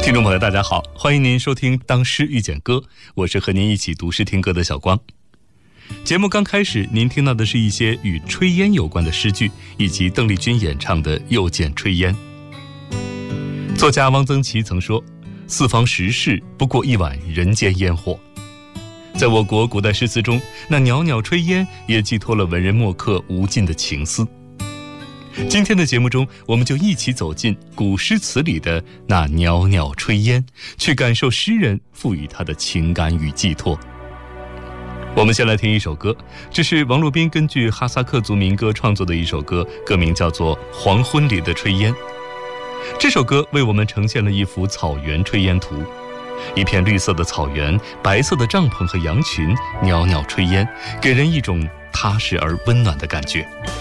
听众朋友大家好，欢迎您收听当诗遇见歌，我是和您一起读诗听歌的小光。节目刚开始，您听到的是一些与炊烟有关的诗句，以及邓丽君演唱的《又见炊烟》。作家汪曾祺曾说，四方时事不过一碗人间烟火。在我国古代诗词中，那袅袅炊烟也寄托了文人墨客无尽的情思。今天的节目中，我们就一起走进古诗词里的那袅袅炊烟，去感受诗人赋予它的情感与寄托。我们先来听一首歌，这是王洛宾根据哈萨克族民歌创作的一首歌，歌名叫做《黄昏里的炊烟》。这首歌为我们呈现了一幅草原炊烟图，一片绿色的草原，白色的帐篷和羊群，袅袅炊烟，给人一种踏实而温暖的感觉。